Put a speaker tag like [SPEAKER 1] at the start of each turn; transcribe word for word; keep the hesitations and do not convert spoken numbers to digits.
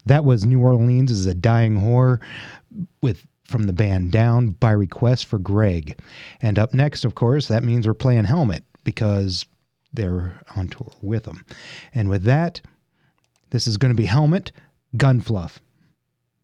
[SPEAKER 1] That was New Orleans is a Dying Whore with from the band Down by request for Greg. And up next, of course, that means we're playing Helmet because they're on tour with them. And with that, this is going to be Helmet, Gun Fluff.